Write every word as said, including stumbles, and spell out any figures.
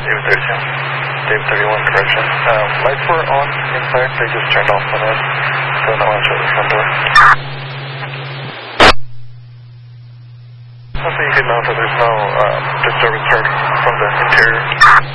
David thirty-two. David thirty-one, correction. Um, lights were on inside, they just turned off on us. So now I'll shut the front door. Nothing you can know that there's no um, disturbance heard from the interior.